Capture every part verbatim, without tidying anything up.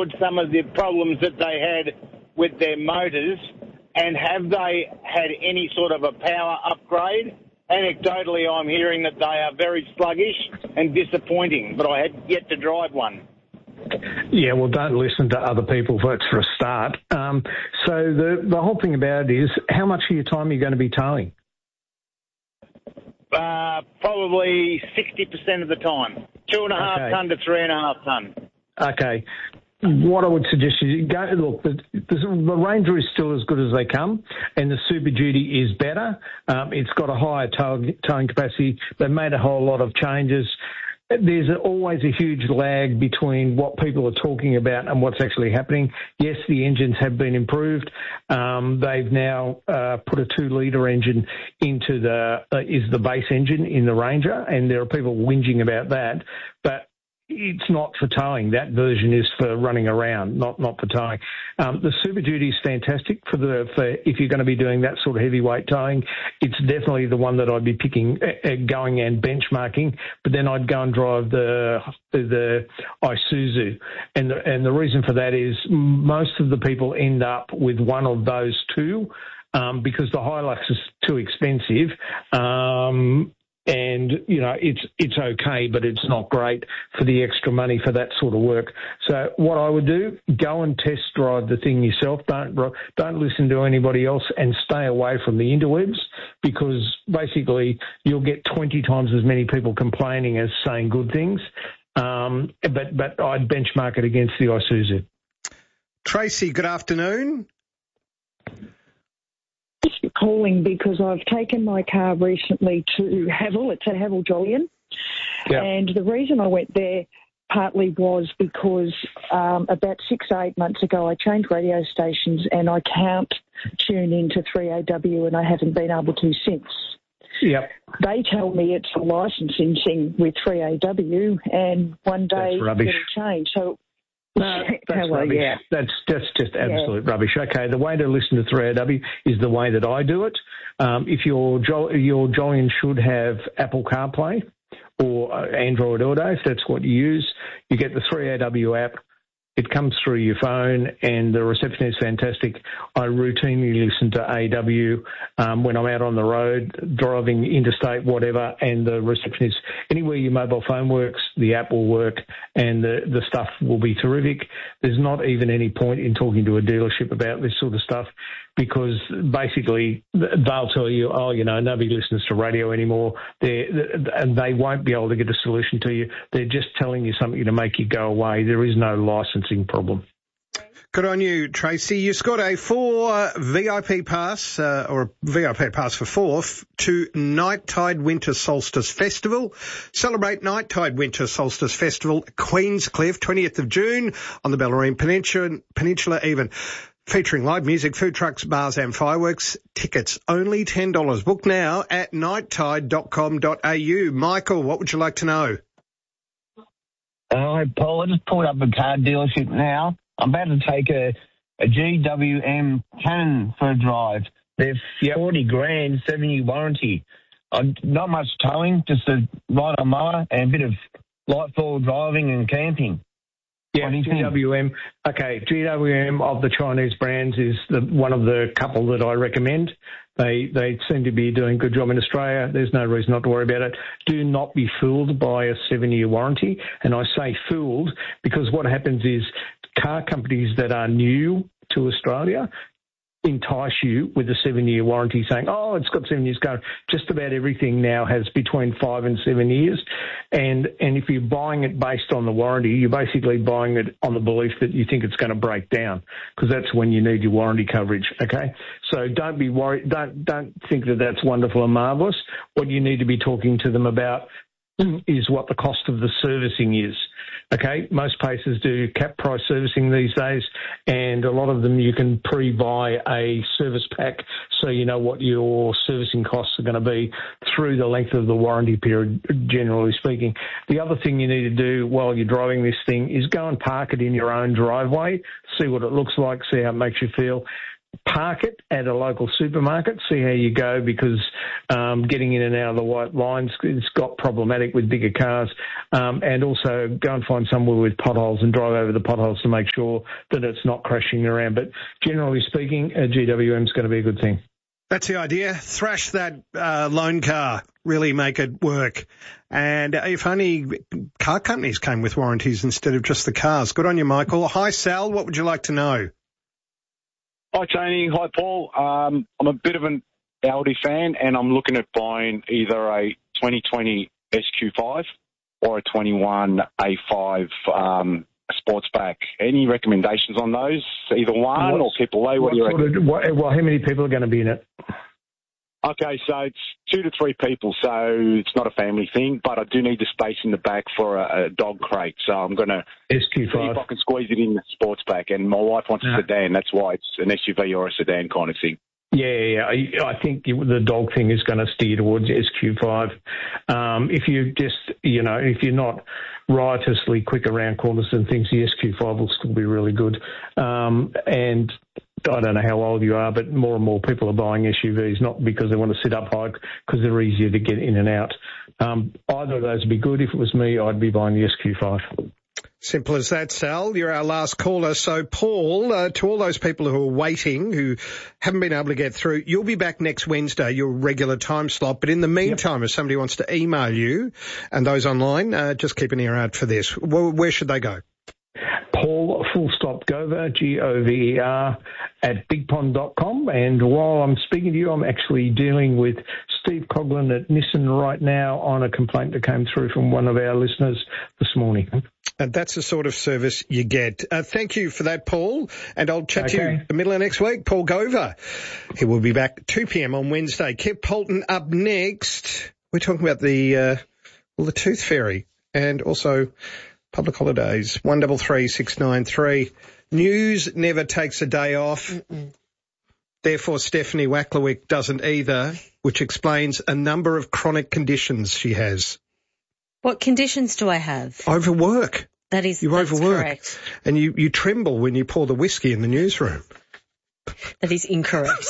ignored some of the problems that they had with their motors? And have they had any sort of a power upgrade? Anecdotally, I'm hearing that they are very sluggish and disappointing, but I had yet to drive one. Yeah, well, don't listen to other people. That's for a start. Um, so the the whole thing about it is, how much of your time are you going to be towing? Uh, probably sixty percent of the time. Two and a half Okay. tonne to three and a half tonne. Okay. What I would suggest is go look. The, the, the Ranger is still as good as they come, and the Super Duty is better. Um, it's got a higher towing, towing capacity. They've made a whole lot of changes. There's always a huge lag between what people are talking about and what's actually happening. Yes, the engines have been improved. Um, they've now uh, put a two-litre engine into the uh, is the base engine in the Ranger, and there are people whinging about that, but it's not for towing. That version is for running around, not not for towing. Um, the Super Duty is fantastic for the for if you're going to be doing that sort of heavyweight towing. It's definitely the one that I'd be picking, uh, going and benchmarking. But then I'd go and drive the the Isuzu, and the, and the reason for that is most of the people end up with one of those two um, because the Hilux is too expensive. Um, And, you know, it's it's okay, but it's not great for the extra money for that sort of work. So what I would do, go and test drive the thing yourself. Don't don't listen to anybody else, and stay away from the interwebs, because basically you'll get twenty times as many people complaining as saying good things. Um, but, but I'd benchmark it against the Isuzu. Tracy, good afternoon. Calling because I've taken my car recently to Havel. It's at Havel Jolyon. Yep. And the reason I went there partly was because um, about six, eight months ago I changed radio stations and I can't tune into three A W, and I haven't been able to since. Yep. They tell me it's a licensing thing with three A W, and one day That's rubbish. it'll change. So No, that's well, rubbish. yeah. That's, that's just absolute yeah. rubbish. Okay, the way to listen to three A W is the way that I do it. Um, if your jo- your Jolyon should have Apple CarPlay or Android Auto, if that's what you use, you get the three A W app. It comes through your phone, and the reception is fantastic. I routinely listen to A W um, when I'm out on the road, driving interstate, whatever, and the reception is anywhere your mobile phone works, the app will work, and the, the stuff will be terrific. There's not even any point in talking to a dealership about this sort of stuff, because basically they'll tell you, oh, you know, nobody listens to radio anymore, They're, and they won't be able to get a solution to you. They're just telling you something to make you go away. There is no licensing problem. Good on you, Tracy. You scored a four V I P pass, uh, or a V I P pass for four, f- to Night Tide Winter Solstice Festival. Celebrate Night Tide Winter Solstice Festival, Queenscliff, twentieth of June, on the Bellarine Peninsula, Peninsula even. Featuring live music, food trucks, bars and fireworks. Tickets only ten dollars. Book now at night tide dot com dot a u. Michael, what would you like to know? Hi, Paul. I just pulled up a car dealership now. I'm about to take a, a G W M Cannon for a drive. They're Yep. forty grand, seven-year warranty. Uh, not much towing, just a ride on mower and a bit of light four driving and camping. Yeah, What do you G think? W M. Okay, G W M of the Chinese brands is the, one of the couple that I recommend. They they seem to be doing a good job in Australia. There's no reason not to worry about it. Do not be fooled by a seven-year warranty. And I say fooled because what happens is car companies that are new to Australia entice you with a seven-year warranty saying, oh, it's got seven years going. Just about everything now has between five and seven years. And and if you're buying it based on the warranty, you're basically buying it on the belief that you think it's going to break down, because that's when you need your warranty coverage, okay? So don't be worried. Don't, don't think that that's wonderful and marvellous. What you need to be talking to them about is what the cost of the servicing is. Okay, most places do cap price servicing these days, and a lot of them you can pre-buy a service pack so you know what your servicing costs are going to be through the length of the warranty period, generally speaking. The other thing you need to do while you're driving this thing is go and park it in your own driveway, see what it looks like, see how it makes you feel. park it at a local supermarket, see how you go, because um, getting in and out of the white lines has got problematic with bigger cars. Um, and also go and find somewhere with potholes and drive over the potholes to make sure that it's not crashing around. But generally speaking, a G W M is going to be a good thing. That's the idea. Thrash that uh, loan car. Really make it work. And if only car companies came with warranties instead of just the cars. Good on you, Michael. Hi, Sal. What would you like to know? Hi, Tony. Hi, Paul. Um, I'm a bit of an Audi fan, and I'm looking at buying either a twenty twenty S Q five or a twenty-one A five um, Sportsback. Any recommendations on those? Either one What's, or keep away? What, what do you reckon? Of, what, well, how many people are going to be in it? Okay, so it's two to three people, so it's not a family thing, but I do need the space in the back for a, a dog crate, so I'm going to see if I can squeeze it in the Sportsback, and my wife wants no. a sedan. That's why it's an S U V or a sedan kind of thing. Yeah, yeah, yeah. I think the dog thing is going to steer towards S Q five. Um, if you just, you know, if you're not riotously quick around corners and things, the S Q five will still be really good. Um, and I don't know how old you are, but more and more people are buying S U Vs, not because they want to sit up high, because they're easier to get in and out. Um, either of those would be good. If it was me, I'd be buying the S Q five. Simple as that, Sal. You're our last caller. So, Paul, uh, to all those people who are waiting, who haven't been able to get through, you'll be back next Wednesday, your regular time slot. But in the meantime, yep. if somebody wants to email you and those online, uh, just keep an ear out for this. Where, where should they go? Paul, full stop, Gover, G O V E R, at big pond dot com. And while I'm speaking to you, I'm actually dealing with Steve Coughlin at Nissan right now on a complaint that came through from one of our listeners this morning. And that's the sort of service you get. Uh, thank you for that, Paul. And I'll chat okay. to you in the middle of next week. Paul Gover. He will be back at two p.m. on Wednesday. Kev Poulton up next. We're talking about the, uh, well, the Tooth Fairy and also public holidays. one double three six nine three. News never takes a day off. Mm-mm. Therefore, Stephanie Wacklewick doesn't either, which explains a number of chronic conditions she has. What conditions do I have? Overwork. That is, you that's overwork. correct. And you, you tremble when you pour the whiskey in the newsroom. That is incorrect.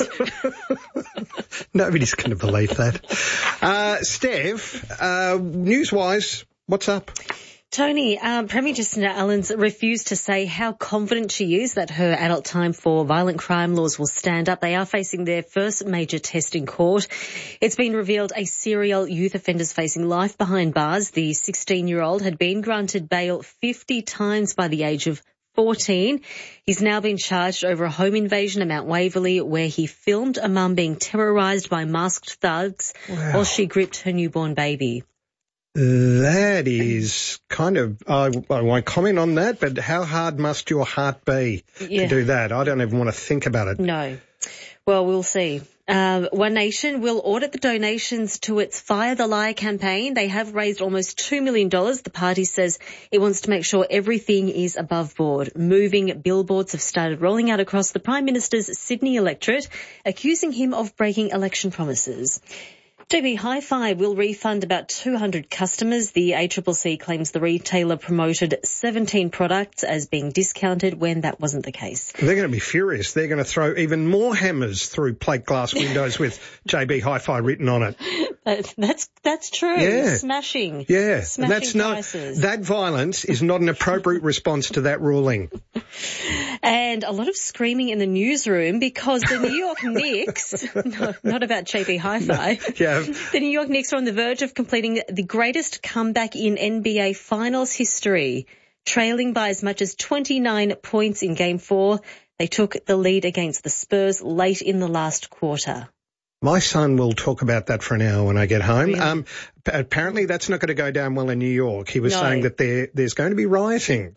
Nobody's going to believe that. Uh, Steph, uh, news-wise, what's up? Tony, um, Premier Jacinda Allen's refused to say how confident she is that her adult time for violent crime laws will stand up. They are facing their first major test in court. It's been revealed a serial youth offender is facing life behind bars. The sixteen-year-old had been granted bail fifty times by the age of fourteen. He's now been charged over a home invasion at Mount Waverley where he filmed a mum being terrorised by masked thugs wow. while she gripped her newborn baby. That is kind of, I, I won't comment on that, but how hard must your heart be yeah. to do that? I don't even want to think about it. No. Well, we'll see. Uh, One Nation will audit the donations to its Fire the Liar campaign. They have raised almost two million dollars. The party says it wants to make sure everything is above board. Moving billboards have started rolling out across the Prime Minister's Sydney electorate, accusing him of breaking election promises. J B Hi-Fi will refund about two hundred customers. The A C C C claims the retailer promoted seventeen products as being discounted when that wasn't the case. They're going to be furious. They're going to throw even more hammers through plate glass windows with J B Hi-Fi written on it. That, that's that's true. Yeah. Smashing. Yeah. Smashing that's prices. Not, that violence is not an appropriate response to that ruling. And a lot of screaming in the newsroom because the New York Knicks, no, not about J B Hi-Fi, no, yeah. the New York Knicks are on the verge of completing the greatest comeback in N B A Finals history. Trailing by as much as twenty-nine points in Game four, they took the lead against the Spurs late in the last quarter. My son will talk about that for an hour when I get home. Really? Um, apparently that's not going to go down well in New York. He was no. saying that there there's going to be rioting.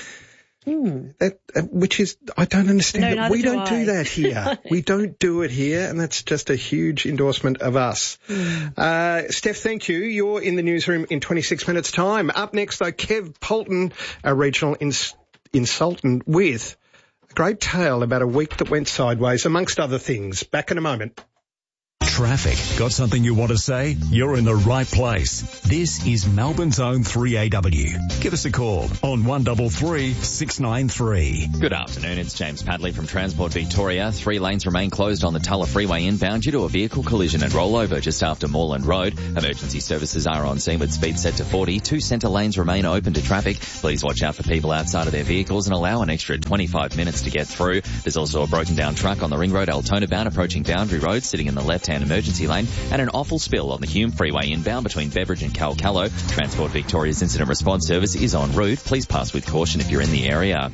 Hmm. That, uh, which is, I don't understand no, it. We do don't I. do that here. We don't do it here, and that's just a huge endorsement of us. Hmm. Uh, Steph, thank you. You're in the newsroom in twenty-six minutes' time. Up next, though, Kev Poulton, a regional ins- insultant, with a great tale about a week that went sideways, amongst other things. Back in a moment. Traffic. Got something you want to say? You're in the right place. This is Melbourne's own three A W. Give us a call on one three three, six nine three. Good afternoon, it's James Padley from Transport Victoria. Three lanes remain closed on the Tulla Freeway inbound due to a vehicle collision and rollover just after Moreland Road. Emergency services are on scene with speed set to forty. Two centre lanes remain open to traffic. Please watch out for people outside of their vehicles and allow an extra twenty-five minutes to get through. There's also a broken down truck on the Ring Road Altona bound approaching Boundary Road, sitting in the left-hand emergency lane, and an awful spill on the Hume Freeway inbound between Beveridge and Calcallo. Transport Victoria's incident response service is en route. Please pass with caution if you're in the area.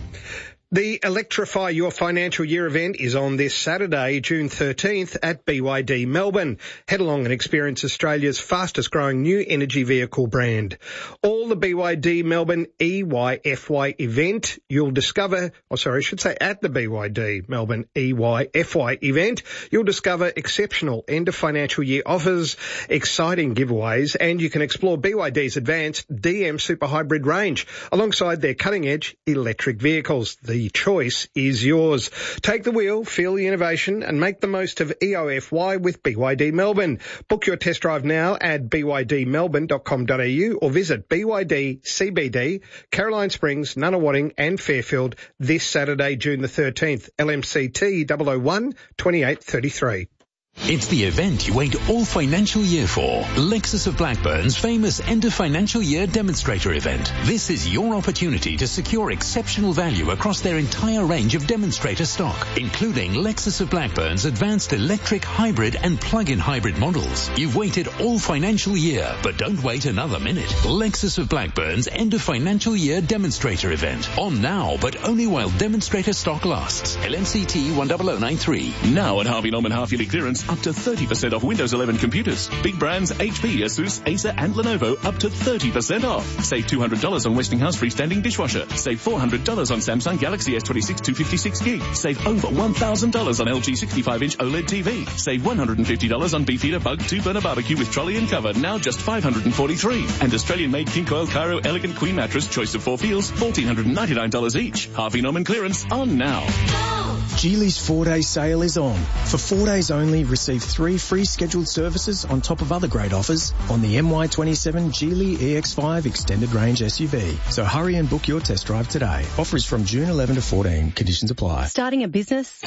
The Electrify Your Financial Year event is on this Saturday, June thirteenth at B Y D Melbourne. Head along and experience Australia's fastest growing new energy vehicle brand. All the B Y D Melbourne E Y F Y event, you'll discover, or sorry, I should say at the B Y D Melbourne E Y F Y event, you'll discover exceptional end of financial year offers, exciting giveaways, and you can explore B Y D's advanced D M Super Hybrid range alongside their cutting edge electric vehicles. The The choice is yours. Take the wheel, feel the innovation, and make the most of E O F Y with B Y D Melbourne. Book your test drive now at b y d melbourne dot com dot a u or visit B Y D C B D, Caroline Springs, Nunawading and Fairfield this Saturday, June the thirteenth. L M C T zero zero one, two eight three three. It's the event you wait all financial year for. Lexus of Blackburn's famous end of financial year demonstrator event. This is your opportunity to secure exceptional value across their entire range of demonstrator stock, including Lexus of Blackburn's advanced electric, hybrid and plug-in hybrid models. You've waited all financial year, but don't wait another minute. Lexus of Blackburn's end of financial year demonstrator event. On now, but only while demonstrator stock lasts. L M C T one zero zero nine three. Now at Harvey Norman half-yearly clearance, up to thirty percent off Windows eleven computers. Big brands H P, Asus, Acer and Lenovo up to thirty percent off. Save two hundred dollars on Westinghouse freestanding dishwasher. Save four hundred dollars on Samsung Galaxy S twenty-six two fifty-six gig. Save over one thousand dollars on L G sixty-five inch OLED T V. Save one hundred fifty dollars on Beefeater Bug two burner barbecue with trolley and cover, now just five hundred forty-three dollars. And Australian-made King Coil Cairo Elegant Queen Mattress, choice of four feels, one thousand four hundred ninety-nine dollars each. Harvey Norman clearance on now. Geely's four-day sale is on. For four days only, receive three free scheduled services on top of other great offers on the M Y twenty-seven Geely E X five Extended Range S U V. So hurry and book your test drive today. Offer is from June eleventh to fourteen. Conditions apply. Starting a business?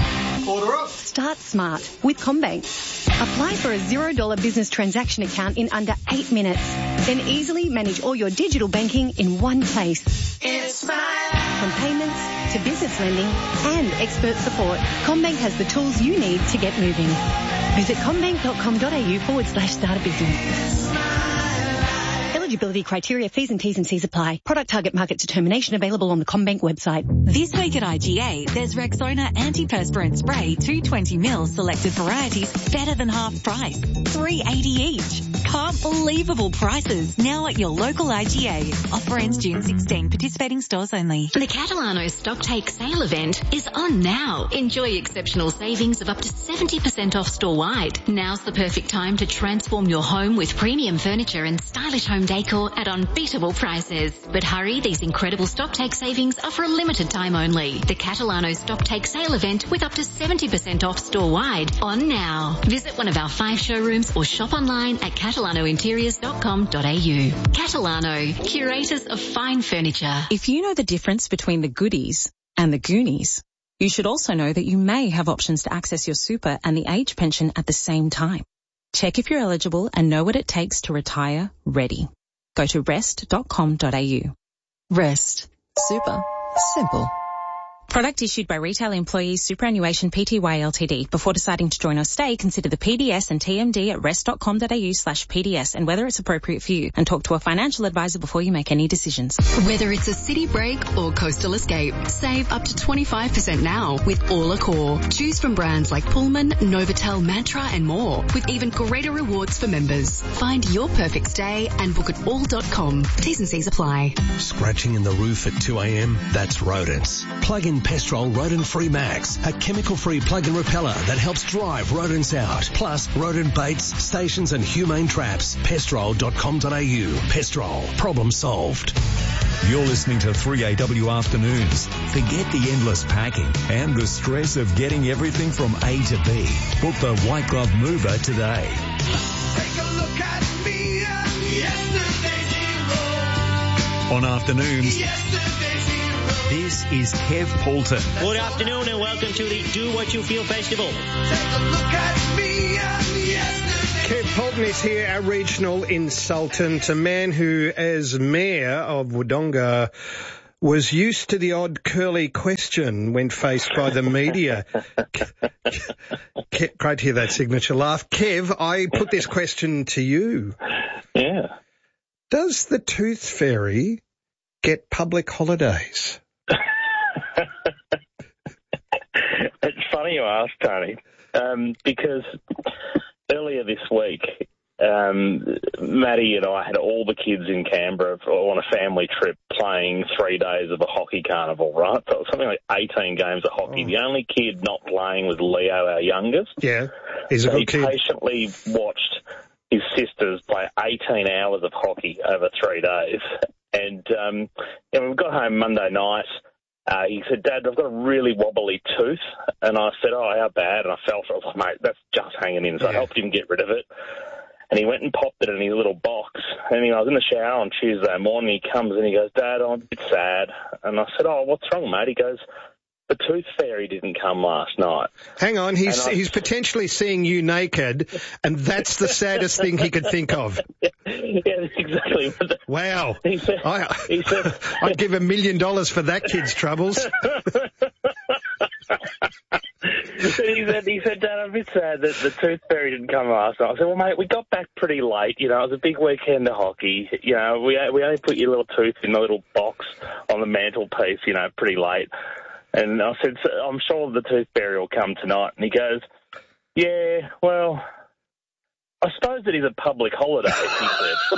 Order up. Start smart with CommBank. Apply for a zero dollar business transaction account in under eight minutes. Then easily manage all your digital banking in one place. It's smart. From payments to business lending and expert support, CommBank has the tools you need to get moving. Visit commbank dot com dot a u forward slash start a business. Eligibility criteria, fees and T's and C's apply. Product target market determination available on the CommBank website. This week at I G A, there's Rexona Antiperspirant Spray, two twenty mil selected varieties, better than half price, three eighty each. Can't believable prices now at your local I G A. Offer ends June sixteenth. Participating stores only. The Catalano Stock Take Sale event is on now. Enjoy exceptional savings of up to seventy percent off store-wide. Now's the perfect time to transform your home with premium furniture and stylish home decor at unbeatable prices. But hurry, these incredible stock take savings are for a limited time only. The Catalano Stock Take Sale event with up to seventy percent off store-wide on now. Visit one of our five showrooms or shop online at catalano interiors dot com dot a u. Catalano, curators of fine furniture. If you know the difference between the goodies and the Goonies, you should also know that you may have options to access your super and the age pension at the same time. Check if you're eligible and know what it takes to retire ready. Go to rest dot com dot a u. Rest. Super. Simple. Product issued by Retail Employees Superannuation Pty Ltd. Before deciding to join or stay, consider the P D S and T M D at rest dot com dot a u slash P D S and whether it's appropriate for you, and talk to a financial advisor before you make any decisions. Whether it's a city break or coastal escape, save up to twenty-five percent now with All Accor. Choose from brands like Pullman, Novotel, Mantra and more, with even greater rewards for members. Find your perfect stay and book at all dot com. T's and C's apply. Scratching in the roof at two a.m.? That's rodents. Plug in Pestrol Rodent Free Max, a chemical-free plug-in repeller that helps drive rodents out. Plus, rodent baits, stations and humane traps. Pestrol dot com dot a u. Pestrol. Problem solved. You're listening to three A W Afternoons. Forget the endless packing and the stress of getting everything from A to B. Book the White Glove Mover today. Take a look at me and yesterday's hero. On Afternoons, Yesterday's hero. this is Kev Poulton. Good afternoon and welcome to the Do What You Feel Festival. Take a look at me and yesterday's Kev Poulton is here, our regional consultant, a man who, as mayor of Wodonga, was used to the odd curly question when faced by the media. Ke- Great to hear that signature laugh. Kev, I put this question to you. Yeah. Does the Tooth Fairy get public holidays? It's funny you ask, Tony, um, because earlier this week, um, Maddie and I had all the kids in Canberra on a family trip playing three days of a hockey carnival, right? So it was something like eighteen games of hockey. Oh. The only kid not playing was Leo, our youngest. Yeah, he's a so good he kid. patiently watched his sisters play eighteen hours of hockey over three days. And, um, and when we got home Monday night, Uh, he said, Dad, I've got a really wobbly tooth. And I said, oh, how bad? And I felt it. I was like, mate, that's just hanging in. So yeah. I helped him get rid of it. And he went and popped it in his little box. And you know, I was in the shower on Tuesday morning. He comes and he goes, Dad, I'm a bit sad. And I said, oh, what's wrong, mate? He goes, the Tooth Fairy didn't come last night. Hang on, he's I, he's potentially seeing you naked, and that's the saddest thing he could think of. Yeah, that's exactly. Wow. He said, I, he said, I'd give a million dollars for that kid's troubles. he said, he said, Dad, I'm a bit sad that the Tooth Fairy didn't come last night. I said, well, mate, we got back pretty late. You know, it was a big weekend of hockey. You know, we we only put your little tooth in the little box on the mantelpiece, you know, pretty late. And I said, so I'm sure the Tooth Fairy will come tonight. And he goes, yeah, well, I suppose it is a public holiday, he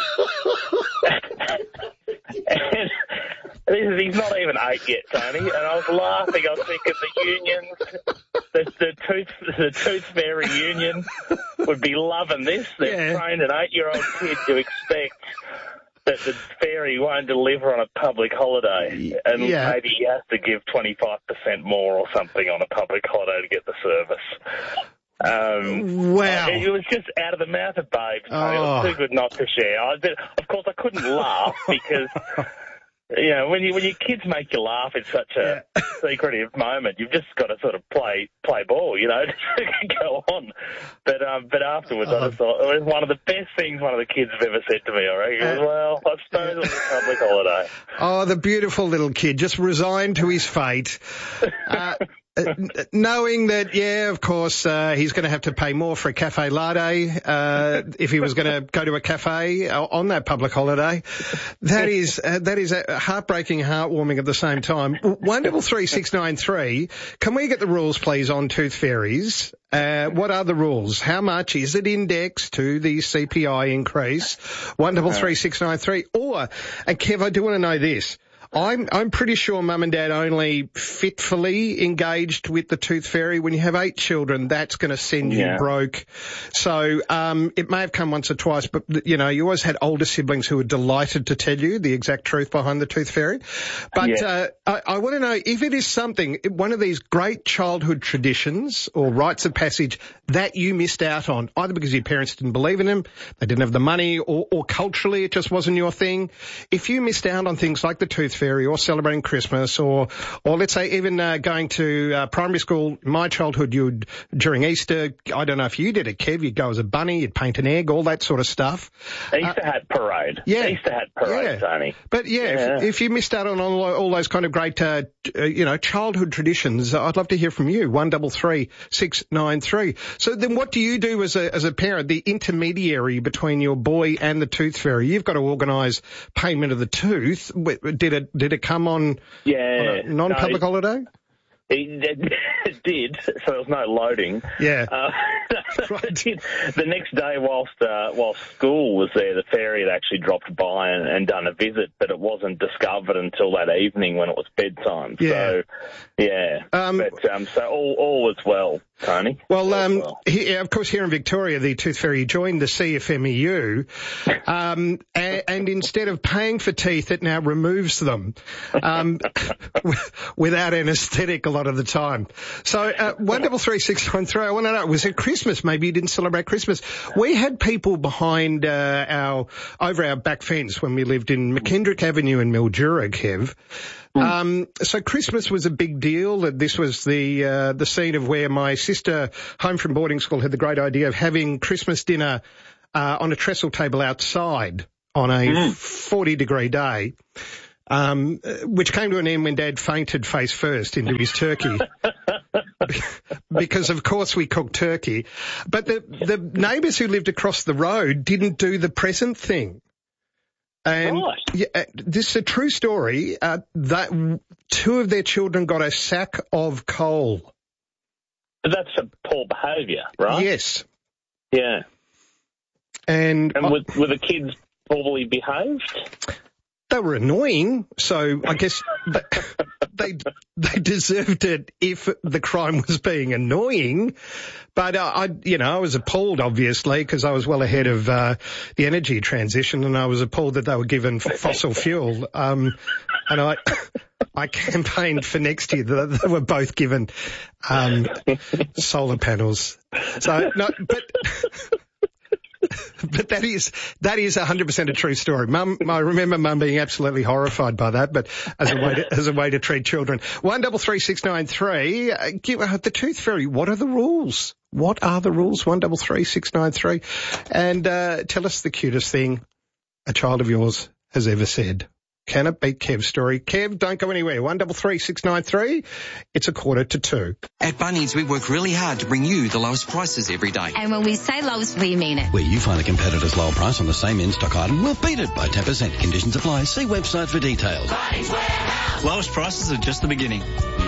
said. and, and he's not even eight yet, Tony. And I was laughing. I was thinking the unions, the, the, tooth, the Tooth Fairy union would be loving this. They've Yeah. trained an eight-year-old kid to expect that the fairy won't deliver on a public holiday, and Yeah. maybe he has to give twenty-five percent more or something on a public holiday to get the service. Um, Wow. It, it was just out of the mouth of babes. Oh. It was too good not to share. I did, of course, I couldn't laugh because, you know, when you when your kids make you laugh, it's such a yeah. secretive moment. You've just got to sort of play play ball, you know, to go on. But um, but afterwards, uh, I just thought it was one of the best things one of the kids have ever said to me. I reckon, uh, well, I suppose it was a public holiday. Oh, the beautiful little kid, just resigned to his fate. Uh, Uh, knowing that, yeah, of course, uh, he's going to have to pay more for a cafe latte uh, if he was going to go to a cafe on that public holiday. That is uh, that is uh, heartbreaking, heartwarming at the same time. One double three six nine three. Can we get the rules, please, on Tooth Fairies? Uh, what are the rules? How much is it indexed to the C P I increase? One double three six nine three. Or, and Kev, I do want to know this. I'm I'm pretty sure Mum and Dad only fitfully engaged with the Tooth Fairy. When you have eight children, that's going to send Yeah. you broke. So um, it may have come once or twice, but you know you always had older siblings who were delighted to tell you the exact truth behind the Tooth Fairy. But Yeah. uh, I, I want to know if it is something, one of these great childhood traditions or rites of passage that you missed out on, either because your parents didn't believe in them, they didn't have the money, or, or culturally it just wasn't your thing. If you missed out on things like the Tooth Fairy or celebrating Christmas or, or let's say even uh, going to uh, primary school, in my childhood, you'd, during Easter, I don't know if you did it, Kev, you'd go as a bunny, you'd paint an egg, all that sort of stuff. Easter Uh, hat parade. yeah. Easter hat parade, Yeah. Tony. But yeah, Yeah. If, if you missed out on all, all those kind of great, uh, uh, you know, childhood traditions, I'd love to hear from you. One double three six nine three. So then, what do you do as a as a parent, the intermediary between your boy and the Tooth Fairy? You've got to organise payment of the tooth. Did it did it come on, Yeah. on a non-public no, holiday? It, it did, so there was no loading. Yeah. Uh, the next day, whilst uh, whilst school was there, the fairy had actually dropped by and, and done a visit, but it wasn't discovered until that evening when it was bedtime. Yeah. So, yeah. Um, but um, so all all was well. Tony. Well, um, he, of course, here in Victoria, the Tooth Fairy joined the C F M E U, um, and, and instead of paying for teeth, it now removes them um, without anaesthetic a lot of the time. So, uh, one double three six nine three. I want to know, was it Christmas? Maybe you didn't celebrate Christmas. We had people behind uh, our over our back fence when we lived in McKendrick Avenue in Mildura, Kev. Um, so Christmas was a big deal. This was the uh, the scene of where my sister, home from boarding school, had the great idea of having Christmas dinner uh, on a trestle table outside on a mm. forty degree day, um, which came to an end when Dad fainted face first into his turkey. Because, of course, we cooked turkey. But the, the neighbours who lived across the road didn't do the present thing. And right. yeah, this is a true story. Uh, that two of their children got a sack of coal. But that's a poor behaviour, right? Yes. Yeah. And, and were, were the kids poorly behaved? They were annoying, so I guess they they deserved it if the crime was being annoying. But uh, I, you know, I was appalled, obviously, because I was well ahead of uh, the energy transition, and I was appalled that they were given fossil fuel. Um, and I, I campaigned for next year that they were both given um, solar panels. So, no, but. But that is that is one hundred percent a true story. Mum, I remember Mum being absolutely horrified by that, but as a way to, as a way to treat children. One double three six nine three. Uh, give, uh, the Tooth Fairy. What are the rules? What are the rules? One double three six nine three, and uh, tell us the cutest thing a child of yours has ever said. Can it beat Kev's story? Kev, don't go anywhere. One double three six nine three. It's a quarter to two. At Bunnings, we work really hard to bring you the lowest prices every day. And when we say lowest, we mean it. Where you find a competitor's lower price on the same in-stock item, we'll beat it by ten percent. Conditions apply. See website for details. Bunnings Warehouse. Lowest prices are just the beginning.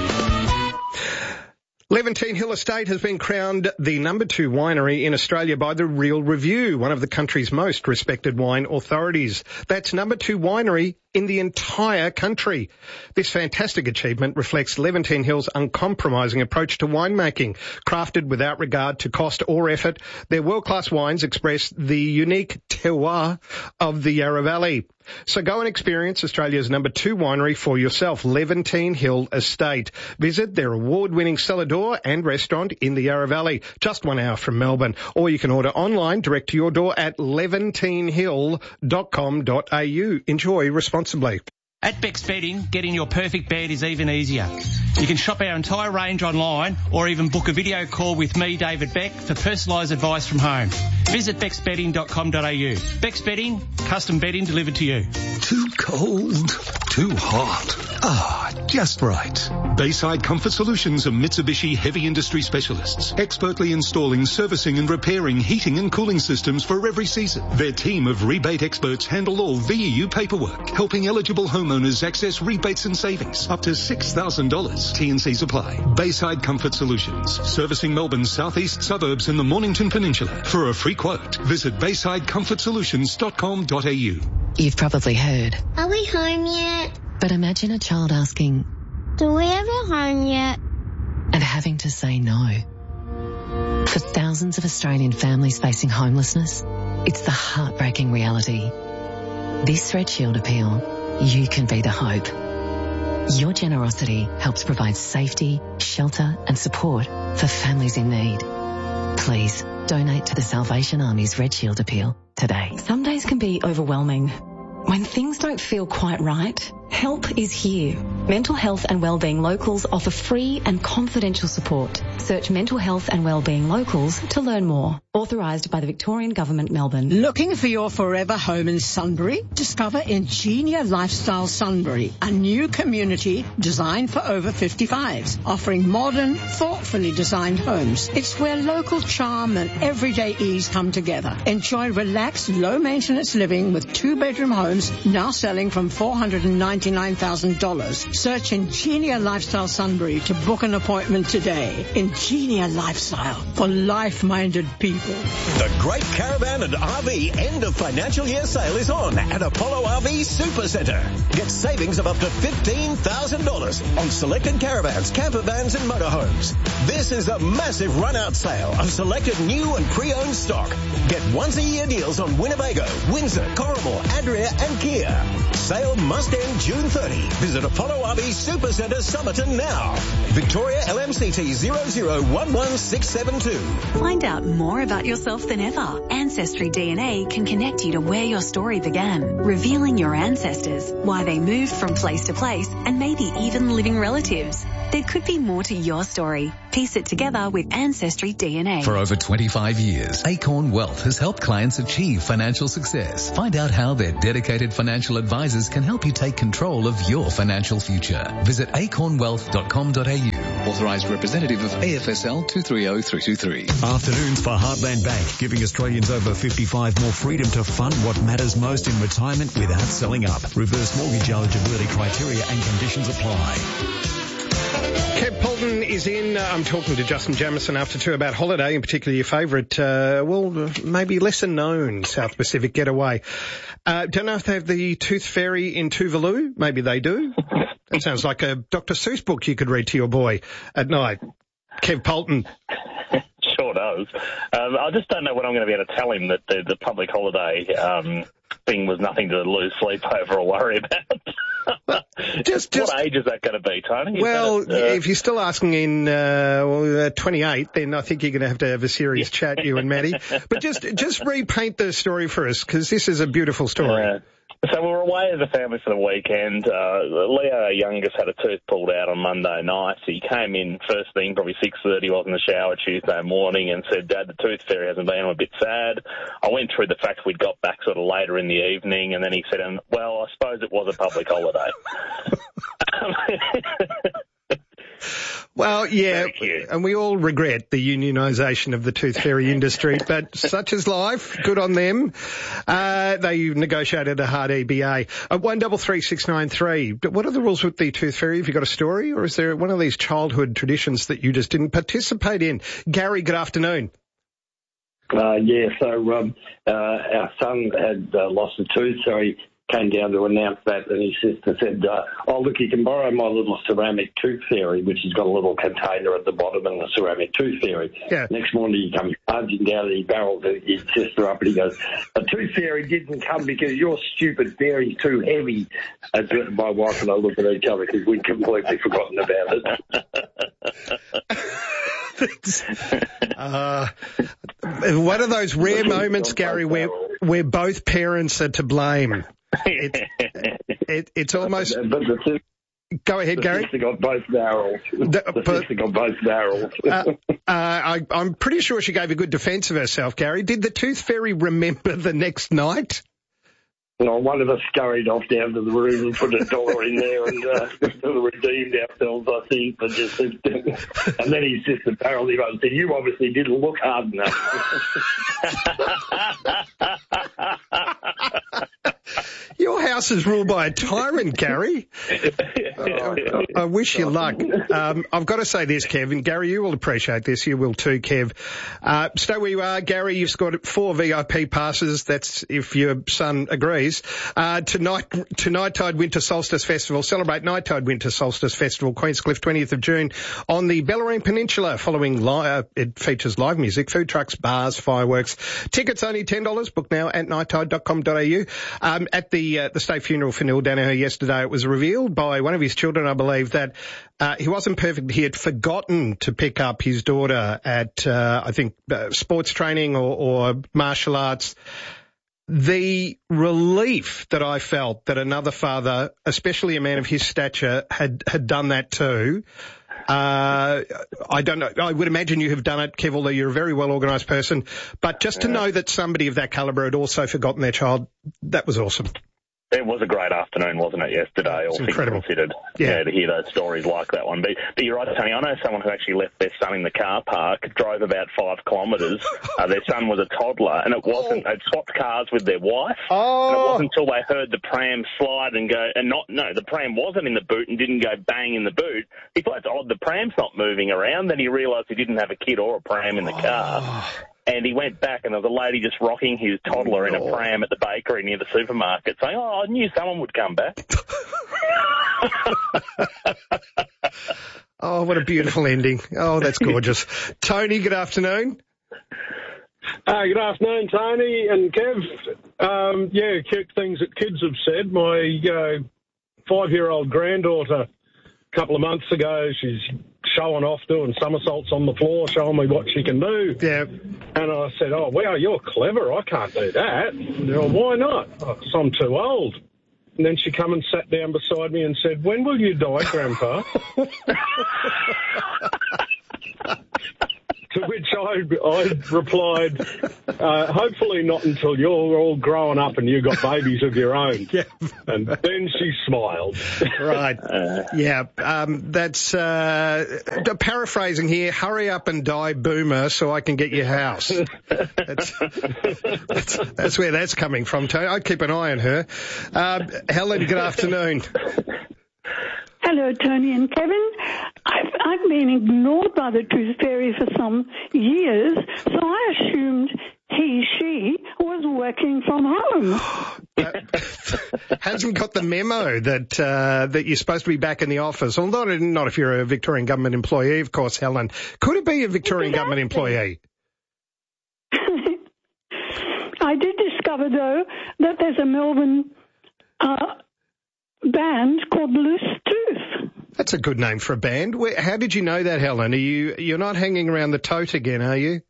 Levantine Hill Estate has been crowned the number two winery in Australia by The Real Review, one of the country's most respected wine authorities. That's number two winery in the entire country. This fantastic achievement reflects Levantine Hill's uncompromising approach to winemaking. Crafted without regard to cost or effort, their world-class wines express the unique terroir of the Yarra Valley. So go and experience Australia's number two winery for yourself, Levantine Hill Estate. Visit their award-winning cellar door and restaurant in the Yarra Valley, just one hour from Melbourne. Or you can order online direct to your door at levantine hill dot com dot a u. Enjoy responsibly. At Beck's Bedding, getting your perfect bed is even easier. You can shop our entire range online or even book a video call with me, David Beck, for personalised advice from home. Visit becks bedding dot com dot a u. Beck's Bedding, custom bedding delivered to you. Too cold, too hot. Ah, just right. Bayside Comfort Solutions are Mitsubishi heavy industry specialists, expertly installing, servicing and repairing heating and cooling systems for every season. Their team of rebate experts handle all V E U paperwork, helping eligible homeowners access rebates and savings up to six thousand dollars. T and C's apply. Bayside Comfort Solutions, servicing Melbourne's southeast suburbs and the Mornington Peninsula. For a free quote, visit bayside comfort solutions dot com dot a u. You've probably heard. Are we home yet? But imagine a child asking, do we have a home yet? And having to say no. For thousands of Australian families facing homelessness, it's the heartbreaking reality. This Red Shield appeal, you can be the hope. Your generosity helps provide safety, shelter and support for families in need. Please donate to the Salvation Army's Red Shield appeal today. Some days can be overwhelming. When things don't feel quite right, help is here. Mental Health and Wellbeing Locals offer free and confidential support. Search Mental Health and Wellbeing Locals to learn more. Authorised by the Victorian Government, Melbourne. Looking for your forever home in Sunbury? Discover Ingenia Lifestyle Sunbury, a new community designed for over fifty-fives, offering modern, thoughtfully designed homes. It's where local charm and everyday ease come together. Enjoy relaxed, low-maintenance living with two-bedroom homes now selling from four hundred ninety-nine thousand dollars. Search Ingenia Lifestyle Sunbury to book an appointment today. Ingenia Lifestyle for life-minded people. The Great Caravan and R V end of financial year sale is on at Apollo R V Super Centre. Get savings of up to fifteen thousand dollars on selected caravans, camper vans and motorhomes. This is a massive run-out sale of selected new and pre-owned stock. Get once-a-year deals on Winnebago, Windsor, Corrimal, Adria and Kia. Sale must end June thirtieth. Visit Apollo R V Super Centre Somerton now. Victoria L M C T zero zero one one six seven two. Find out more about yourself than ever. Ancestry D N A can connect you to where your story began, revealing your ancestors, why they moved from place to place, and maybe even living relatives. There could be more to your story. Piece it together with Ancestry D N A. For over twenty-five years, Acorn Wealth has helped clients achieve financial success. Find out how their dedicated financial advisors can help you take control of your financial future. Visit acorn wealth dot com dot a u. Authorised representative of A F S L two three zero three two three. Afternoons for Heartland Bank, giving Australians over fifty-five more freedom to fund what matters most in retirement without selling up. Reverse mortgage eligibility criteria and conditions apply. Kev Polton is in. Uh, I'm talking to Justin Jamieson after two about holiday, in particular your favourite, uh, well, maybe lesser known South Pacific getaway. Uh, don't know if they have the Tooth Fairy in Tuvalu. Maybe they do. That sounds like a Doctor Seuss book you could read to your boy at night. Kev Polton. Sure does. Um, I just don't know when I'm going to be able to tell him that the, the public holiday um, thing was nothing to lose sleep over or worry about. just, just, what age is that going to be, Tony? Is well, that, uh, if you're still asking in uh, well, uh, twenty-eight, then I think you're going to have to have a serious chat, you and Maddie. But just just repaint the story for us, because this is a beautiful story. Uh, So we were away as a family for the weekend. Uh, Leo, our youngest, had a tooth pulled out on Monday night. So he came in first thing, probably six thirty, was in the shower Tuesday morning and said, Dad, the tooth fairy hasn't been. I'm a bit sad. I went through the fact we'd got back sort of later in the evening, and then he said, well, I suppose it was a public holiday. Well, yeah, and we all regret the unionisation of the tooth fairy industry, but such is life. Good on them. Uh, they negotiated a hard E B A. Uh, one double three six nine three. What are the rules with the tooth fairy? Have you got a story, or is there one of these childhood traditions that you just didn't participate in? Gary, good afternoon. Uh, yeah, so um, uh, our son had uh, lost a tooth, so he came down to announce that, and his sister said, uh, oh, look, you can borrow my little ceramic tooth fairy, which has got a little container at the bottom and a ceramic tooth fairy. Yeah. Next morning he comes charging down and he barrels his sister up and he goes, a tooth fairy didn't come because your stupid fairy's too heavy. As my wife and I look at each other because we'd completely forgotten about it. uh, one of those rare moments, Gary, where, where both parents are to blame. It, it, it's almost. But, but the, Go ahead, the Gary. sister got both barrels. The, the but, sister got both barrels. uh, uh, I, I'm pretty sure she gave a good defence of herself, Gary. Did the tooth fairy remember the next night? No, one of us scurried off down to the room and put a dollar in there and uh, sort of redeemed ourselves, I think. But just, and then his sister barreled him up and said, you obviously didn't look hard enough. Your house is ruled by a tyrant, Gary. Oh, I wish you luck. Um, I've got to say this, Kev, and Gary, you will appreciate this. You will too, Kev. Uh, stay where you are, Gary. You've got four V I P passes. That's if your son agrees. Uh, tonight, to Night Tide Winter Solstice Festival. Celebrate Night Tide Winter Solstice Festival, Queenscliff, twentieth of June, on the Bellarine Peninsula. Following li- uh, it features live music, food trucks, bars, fireworks. Tickets only ten dollars. Book now at night tide dot com dot a u. Um, at the uh, the state funeral for Neil Danaher yesterday, it was revealed by one of his children, I believe, that uh, he wasn't perfect. He had forgotten to pick up his daughter at, uh, I think, uh, sports training or, or martial arts. The relief that I felt that another father, especially a man of his stature, had, had done that too. Uh, I don't know. I would imagine you have done it, Kev, although you're a very well-organised person. But just to know that somebody of that calibre had also forgotten their child, that was awesome. It was a great afternoon, wasn't it, yesterday, all things considered. Yeah. yeah, to hear those stories like that one. But, but you're right, Tony, I know someone who actually left their son in the car park, drove about five kilometres. uh, their son was a toddler, and it wasn't, they'd swapped cars with their wife. Oh. And it wasn't until they heard the pram slide and go, and not, no, the pram wasn't in the boot and didn't go bang in the boot. He thought, it's odd, the pram's not moving around. Then he realised he didn't have a kid or a pram in the car. Oh. And he went back, and there was a lady just rocking his toddler in a pram at the bakery near the supermarket, saying, oh, I knew someone would come back. Oh, what a beautiful ending. Oh, that's gorgeous. Tony, good afternoon. Uh, good afternoon, Tony and Kev. Um, yeah, things that kids have said. My uh, five-year-old granddaughter, a couple of months ago, she's showing off, doing somersaults on the floor, showing me what she can do. Yeah. And I said, oh, wow, you're clever. I can't do that. And they're, well, why not? Oh, 'cause I'm too old. And then she come and sat down beside me and said, when will you die, Grandpa? To which I, I replied, uh, hopefully not until you're all grown up and you've got babies of your own. Yeah. And then she smiled. Right. Yeah. Um, that's, uh, paraphrasing here, hurry up and die, boomer, so I can get your house. That's, that's, that's where that's coming from, Tony. I'd keep an eye on her. Uh, Helen, good afternoon. Hello, Tony and Kevin. I've, I've been ignored by the Tooth Fairy for some years, so I assumed he, she was working from home. uh, hasn't got the memo that uh, that you're supposed to be back in the office. Although not if you're a Victorian government employee, of course, Helen. Could it be a Victorian Exactly. government employee? I did discover, though, that there's a Melbourne uh, band called Loose Tooth. That's a good name for a band. Where, how did you know that, Helen? Are you, you're not hanging around the tote again, are you?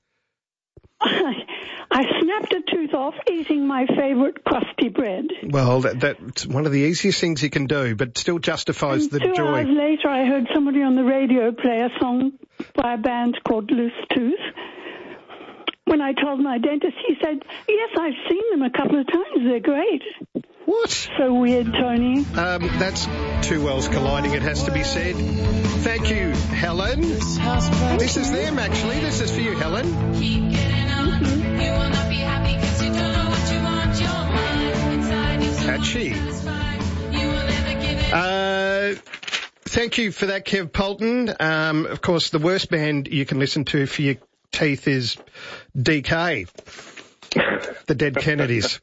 I snapped a tooth off eating my favourite crusty bread. Well, that, that's one of the easiest things you can do, but still justifies And the two joy. hours later, I heard somebody on the radio play a song by a band called Loose Tooth. When I told my dentist, he said, yes, I've seen them a couple of times. They're great. What? So weird, Tony. Um, that's two worlds colliding, it has to be said. Thank you, Helen. This is them, actually. This is for you, Helen. Keep getting on. You will not be happy because you don't know what you want. Your mind inside is Catchy. you will never give it. Uh, thank you for that, Kev Polton. Um, of course, the worst band you can listen to for your teeth is D K, the Dead Kennedys.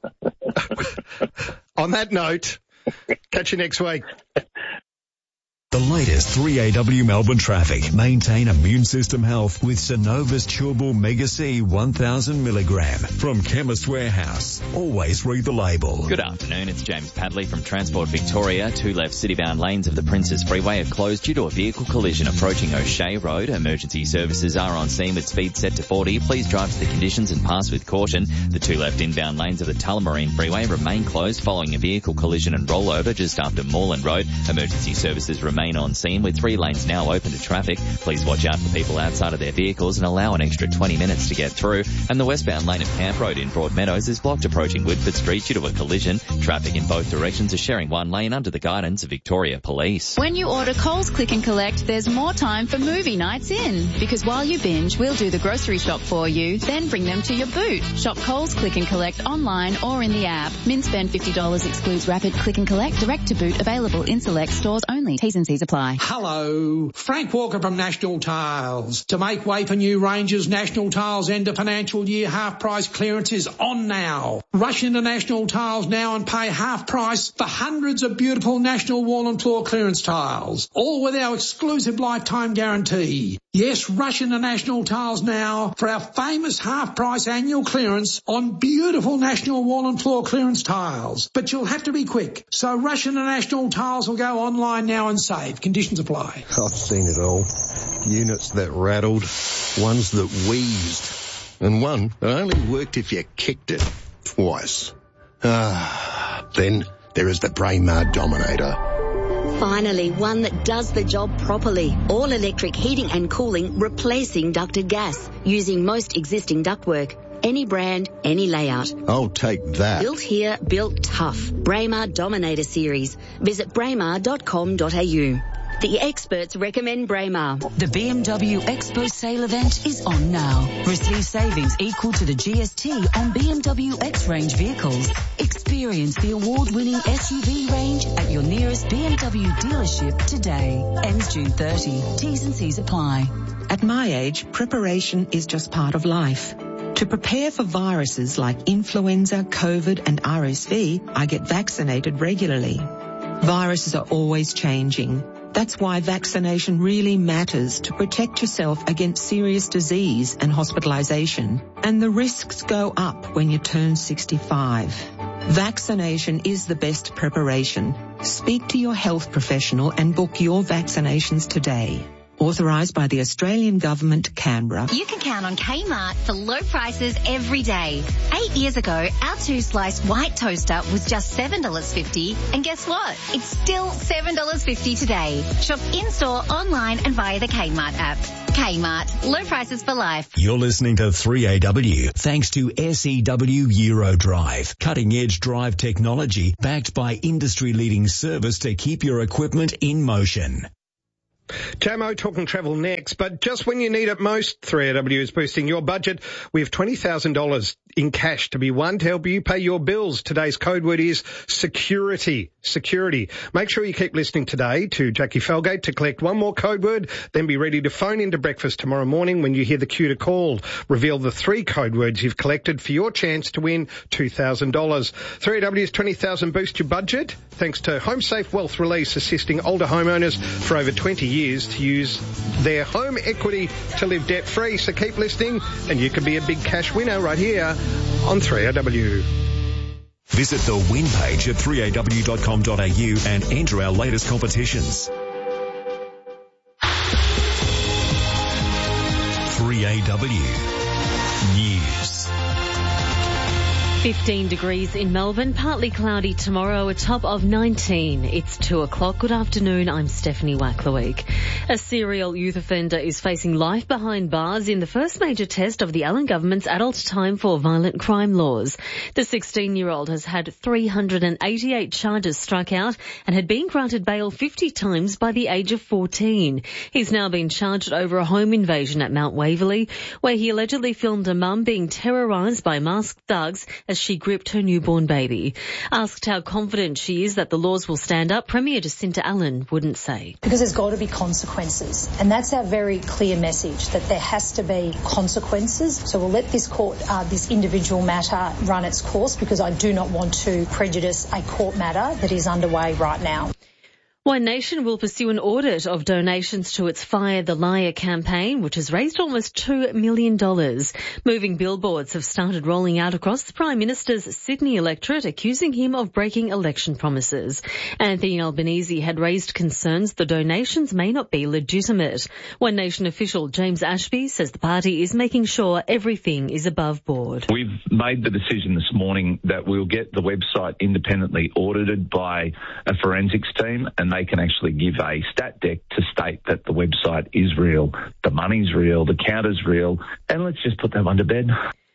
On that note, catch you next week. The latest three A W Melbourne traffic. Maintain immune system health with Synovus Chewable Mega C one thousand milligram from Chemist Warehouse. Always read the label. Good afternoon, it's James Padley from Transport Victoria. Two left city-bound lanes of the Princes Freeway are closed due to a vehicle collision approaching O'Shea Road. Emergency services are on scene with speed set to forty. Please drive to the conditions and pass with caution. The two left inbound lanes of the Tullamarine Freeway remain closed following a vehicle collision and rollover just after Moreland Road. Emergency services remain on scene with three lanes now open to traffic. Please watch out for people outside of their vehicles and allow an extra twenty minutes to get through. And the westbound lane of Camp Road in Broadmeadows is blocked approaching Woodford Street due to a collision. Traffic in both directions is sharing one lane under the guidance of Victoria Police. When you order Coles Click and Collect, there's more time for movie nights in. Because while you binge, we'll do the grocery shop for you, then bring them to your boot. Shop Coles Click and Collect online or in the app. Min spend fifty dollars excludes rapid click and collect, direct to boot, available in select stores only. T's and C's apply. Hello, Frank Walker from National Tiles. To make way for new ranges, National Tiles end of financial year half price clearance is on now. Rush into National Tiles now and pay half price for hundreds of beautiful National wall and floor clearance tiles, all with our exclusive lifetime guarantee. Yes, rush into National Tiles now for our famous half price annual clearance on beautiful National wall and floor clearance tiles. But you'll have to be quick, so rush into National Tiles or go online now and save. Conditions apply. I've seen it all. Units that rattled, ones that wheezed, and one that only worked if you kicked it twice. Ah, then there is the Braemar Dominator. Finally, one that does the job properly. All electric heating and cooling, replacing ducted gas, using most existing ductwork. Any brand, any layout. I'll take that. Built here, built tough. Braemar Dominator Series. Visit braemar dot com dot a u. The experts recommend Braemar. The B M W Expo sale event is on now. Receive savings equal to the G S T on B M W X-Range vehicles. Experience the award-winning S U V range at your nearest B M W dealership today. Ends June thirtieth. T's and C's apply. At my age, preparation is just part of life. To prepare for viruses like influenza, COVID and R S V, I get vaccinated regularly. Viruses are always changing. That's why vaccination really matters to protect yourself against serious disease and hospitalisation. And the risks go up when you turn sixty-five. Vaccination is the best preparation. Speak to your health professional and book your vaccinations today. Authorised by the Australian Government, Canberra. You can count on Kmart for low prices every day. Eight years ago, our two-slice white toaster was just seven dollars fifty, and guess what? It's still seven dollars fifty today. Shop in-store, online and via the Kmart app. Kmart, low prices for life. You're listening to three A W, thanks to S E W Eurodrive, cutting-edge drive technology backed by industry-leading service to keep your equipment in motion. Jamo talking travel next, but just when you need it most, three A W is boosting your budget. We have twenty thousand dollars in cash to be won to help you pay your bills. Today's code word is security. Security. Make sure you keep listening today to Jackie Felgate to collect one more code word, then be ready to phone into breakfast tomorrow morning when you hear the cue to call. Reveal the three code words you've collected for your chance to win two thousand dollars. three A W's twenty thousand dollars boost your budget thanks to HomeSafe Wealth Release, assisting older homeowners for over twenty years to use their home equity to live debt-free. So keep listening and you can be a big cash winner right here on three A W. Visit the win page at three A W dot com dot a u and enter our latest competitions. three A W News. fifteen degrees in Melbourne, partly cloudy tomorrow, a top of nineteen. It's two o'clock. Good afternoon, I'm Stephanie Wackleweek. A serial youth offender is facing life behind bars in the first major test of the Allen government's adult time for violent crime laws. The sixteen-year-old has had three hundred eighty-eight charges struck out and had been granted bail fifty times by the age of fourteen. He's now been charged over a home invasion at Mount Waverley, where he allegedly filmed a mum being terrorised by masked thugs as she gripped her newborn baby. Asked how confident she is that the laws will stand up, Premier Jacinta Allen wouldn't say. Because there's got to be consequences. And that's our very clear message, that there has to be consequences. So we'll let this court, uh, this individual matter run its course, because I do not want to prejudice a court matter that is underway right now. One Nation will pursue an audit of donations to its Fire the Liar campaign, which has raised almost two million dollars. Moving billboards have started rolling out across the Prime Minister's Sydney electorate, accusing him of breaking election promises. Anthony Albanese had raised concerns the donations may not be legitimate. One Nation official James Ashby says the party is making sure everything is above board. We've made the decision this morning that we'll get the website independently audited by a forensics team, and they can actually give a stat deck to state that the website is real, the money's real, the count is real, and let's just put that one to bed.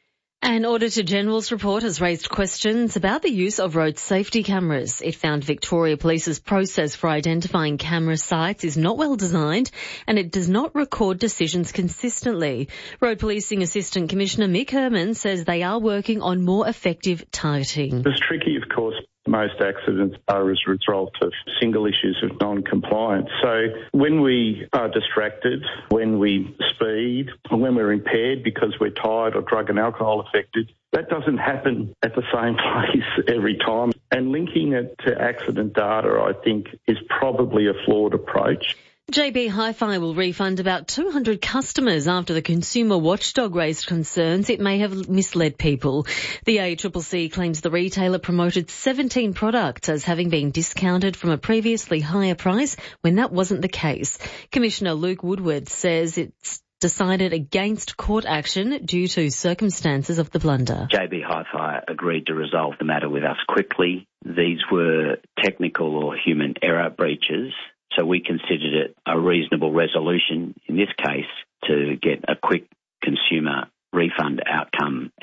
An Auditor General's report has raised questions about the use of road safety cameras. It found Victoria Police's process for identifying camera sites is not well designed and it does not record decisions consistently. Road Policing Assistant Commissioner Mick Herman says they are working on more effective targeting. It's tricky, of course. Most accidents are as a result of single issues of non-compliance. So when we are distracted, when we speed, or when we're impaired because we're tired or drug and alcohol affected, that doesn't happen at the same place every time. And linking it to accident data, I think, is probably a flawed approach. J B Hi-Fi will refund about two hundred customers after the consumer watchdog raised concerns it may have misled people. The A C C C claims the retailer promoted seventeen products as having been discounted from a previously higher price when that wasn't the case. Commissioner Luke Woodward says it's decided against court action due to circumstances of the blunder. J B Hi-Fi agreed to resolve the matter with us quickly. These were technical or human error breaches. So we considered it a reasonable resolution in this case to get a quick consumer refund outcome and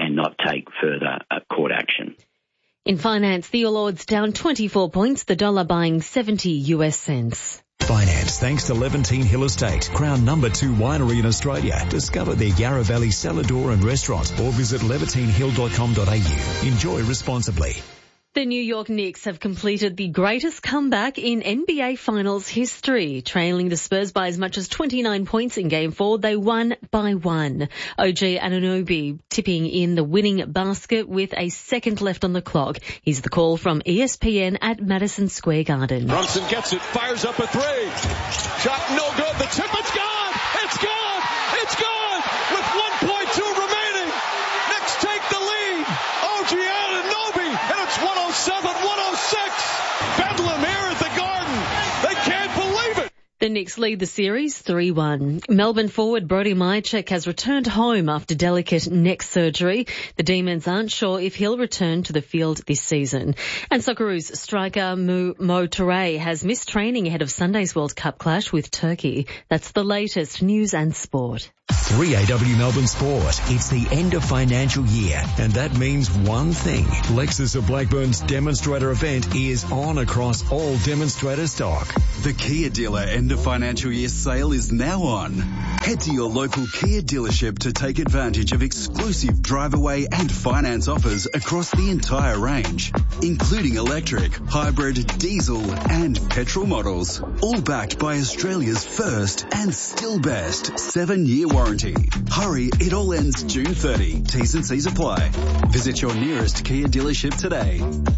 and not take further uh, court action. In finance, the All Ords down twenty-four points, the dollar buying seventy U S cents. Finance thanks to Levantine Hill Estate, Crown number two winery in Australia. Discover their Yarra Valley cellar door and restaurant or visit levantine hill dot com dot a u. Enjoy responsibly. The New York Knicks have completed the greatest comeback in N B A Finals history. Trailing the Spurs by as much as twenty-nine points in Game four, they won by one. O G Anunoby tipping in the winning basket with a second left on the clock. Here's the call from E S P N at Madison Square Garden. Brunson gets it, fires up a three. Shot no good. The tip, it's gone! It's gone! It's gone! With one point two remaining. Knicks take the lead. O G Anunoby, and it's one oh seven one oh six. Bedlam here at the Garden. They can't believe it. The Knicks lead the series three one. Melbourne forward Brody Mychek has returned home after delicate neck surgery. The Demons aren't sure if he'll return to the field this season. And Socceroos striker Mo, Mo Touré has missed training ahead of Sunday's World Cup clash with Turkey. That's the latest news and sport. three A W Melbourne Sport. It's the end of financial year, and that means one thing. Lexus of Blackburn's demonstrator event is on across all demonstrator stock. The Kia dealer end of financial year sale is now on. Head to your local Kia dealership to take advantage of exclusive drive away and finance offers across the entire range, including electric, hybrid, diesel and petrol models, all backed by Australia's first and still best seven-year warranty. Hurry, it all ends June thirtieth. T's and C's apply. Visit your nearest Kia dealership today.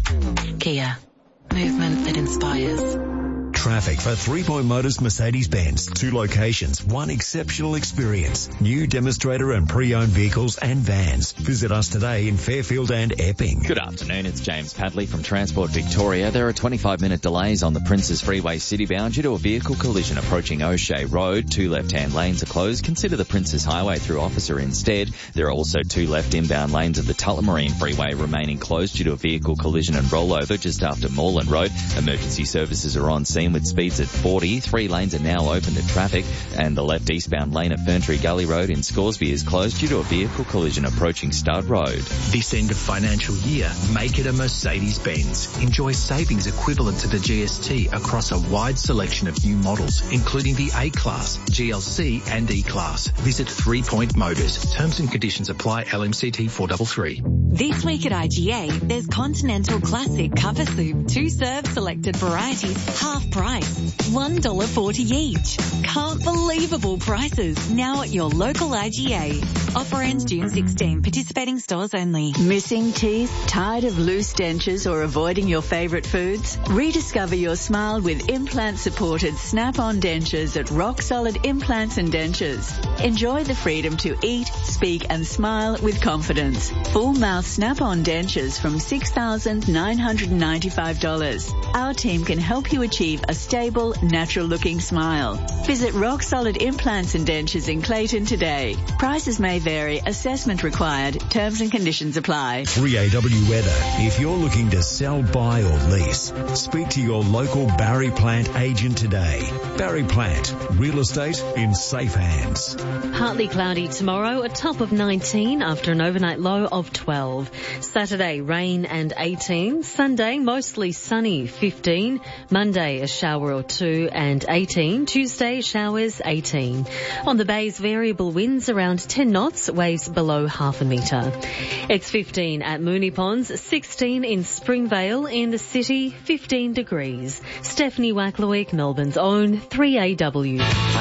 Kia. Movement that inspires. Traffic for Three Point Motors Mercedes-Benz. Two locations, one exceptional experience. New demonstrator and pre-owned vehicles and vans. Visit us today in Fairfield and Epping. Good afternoon, it's James Padley from Transport Victoria. There are twenty-five minute delays on the Princes Freeway citybound due to a vehicle collision approaching O'Shea Road. Two left-hand lanes are closed. Consider the Princes Highway through Officer instead. There are also two left inbound lanes of the Tullamarine Freeway remaining closed due to a vehicle collision and rollover just after Moreland Road. Emergency services are on scene with speeds at forty. Three lanes are now open to traffic, and the left eastbound lane at Ferntree Gully Road in Scoresby is closed due to a vehicle collision approaching Stud Road. This end of financial year, make it a Mercedes-Benz. Enjoy savings equivalent to the G S T across a wide selection of new models, including the A-Class, G L C and E-Class. Visit Three Point Motors. Terms and conditions apply. L M C T four three three. This week at I G A, there's Continental Classic Cover Soup. Two serve selected varieties, half price. one dollar forty each. Can't believable prices. Now at your local I G A. Offer ends June sixteenth. Participating stores only. Missing teeth? Tired of loose dentures or avoiding your favourite foods? Rediscover your smile with implant-supported Snap-on dentures at Rock Solid Implants and Dentures. Enjoy the freedom to eat, speak and smile with confidence. Full mouth Snap-on dentures from six thousand nine hundred ninety-five dollars. Our team can help you achieve a stable, natural-looking smile. Visit Rock Solid Implants and Dentures in Clayton today. Prices may vary. Assessment required. Terms and conditions apply. three A W weather. If you're looking to sell, buy or lease, speak to your local Barry Plant agent today. Barry Plant. Real estate in safe hands. Partly cloudy tomorrow, a top of nineteen after an overnight low of twelve. Saturday, rain and eighteen. Sunday, mostly sunny, fifteen. Monday, a shower or two and eighteen. Tuesday, showers, eighteen. On the bays, variable winds around ten knots, waves below half a metre. It's fifteen at Moonee Ponds, sixteen in Springvale. In the city, fifteen degrees. Stephanie Wacklewick, Melbourne's own three A W.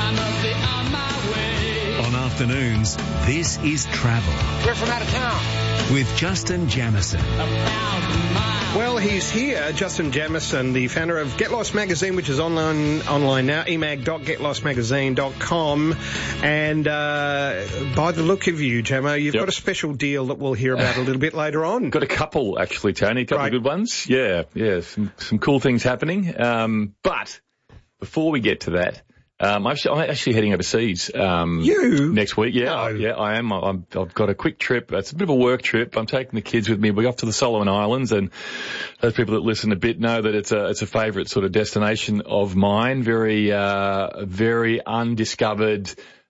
On afternoons, this is Travel. We're from out of town. With Justin Jamieson. Well, he's here, Justin Jamieson, the founder of Get Lost Magazine, which is online online now, e mag dot get lost magazine dot com. And uh, by the look of you, Jamo, you've yep. got a special deal that we'll hear about a little bit later on. Got a couple, actually, Tony, a couple right. of good ones. Yeah, yeah, some, some cool things happening. Um, but before we get to that, Um, I'm actually, I'm actually heading overseas. Um, you? Next week, yeah. No. Yeah, I am. I'm, I've got a quick trip. It's a bit of a work trip. I'm taking the kids with me. We're off to the Solomon Islands, and those people that listen a bit know that it's a, it's a favourite sort of destination of mine. Very, uh, very undiscovered,